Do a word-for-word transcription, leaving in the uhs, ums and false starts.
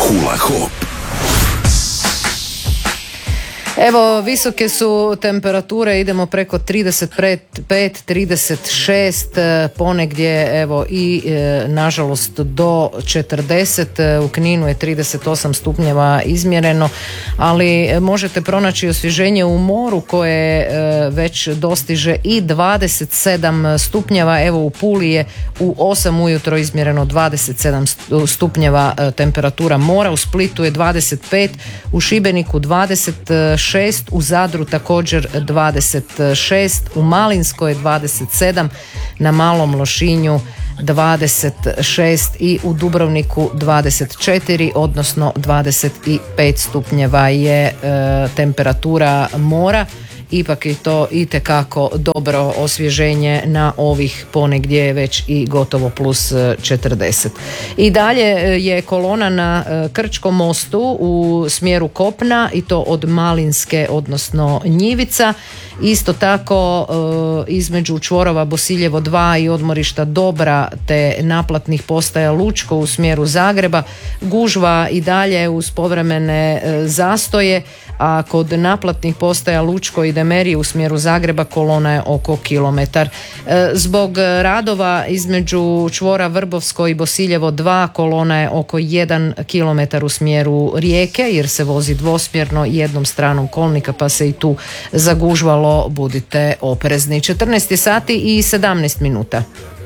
Hula Hop. Evo, visoke su temperature, idemo preko trideset pet, trideset šest, ponegdje evo i e, nažalost do četrdeset, u Kninu je trideset osam stupnjeva izmjereno, ali možete pronaći osvježenje u moru koje e, već dostiže i dvadeset sedam stupnjeva. Evo u Puli je u osam ujutro izmjereno dvadeset sedam stupnjeva e, temperatura mora, u Splitu je dvadeset pet, u Šibeniku dvadeset šest, u Zadru također dvadeset šest, u Malinskoj dvadeset sedam, na Malom Lošinju dvadeset šest i u Dubrovniku dvadeset četiri, odnosno dvadeset pet stupnjeva je e, temperatura mora. Ipak je to itekako dobro osvježenje na ovih ponegdje već i gotovo plus četrdeset. I dalje je kolona na Krčkom mostu u smjeru kopna i to od Malinske, odnosno Njivica. Isto tako između čvorova Bosiljevo dva i odmorišta Dobra te naplatnih postaja Lučko u smjeru Zagreba gužva i dalje uz povremene zastoje, a kod naplatnih postaja Lučko i Demerije u smjeru Zagreba kolona je oko kilometar. Zbog radova između čvora Vrbovsko i Bosiljevo dva kolona je oko jedan kilometar u smjeru Rijeke jer se vozi dvosmjerno jednom stranom kolnika pa se i tu zagužvalo, budite oprezni. četrnaest sati i sedamnaest minuta.